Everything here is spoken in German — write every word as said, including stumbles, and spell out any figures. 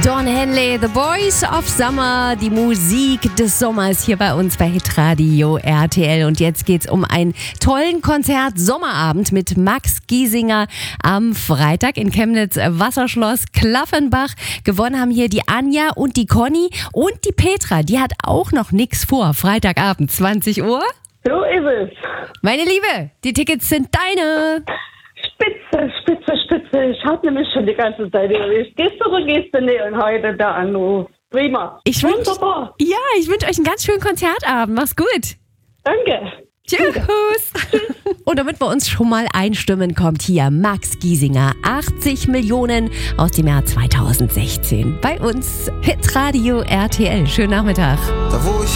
Don Henley, The Voice of Summer, die Musik des Sommers hier bei uns bei Hitradio R T L. Und jetzt geht's um einen tollen Konzert-Sommerabend mit Max Giesinger am Freitag in Chemnitz Wasserschloss Klaffenbach. Gewonnen haben hier die Anja und die Conny und die Petra. Die hat auch noch nichts vor. Freitagabend, zwanzig Uhr. So ist es. Meine Liebe, die Tickets sind deine. Spitze, spitze, spitze. Ich hab nämlich schon die ganze Zeit überlegt. Gehst du oder gehst du nicht? Und heute der Anruf. Prima. Ich wünsch, Wunderbar. ja, ich wünsche euch einen ganz schönen Konzertabend. Mach's gut. Danke. Tschüss. Und damit wir uns schon mal einstimmen, kommt hier Max Giesinger, achtzig Millionen aus dem Jahr zweitausendsechzehn. Bei uns Hitradio R T L. Schönen Nachmittag. Da wo ich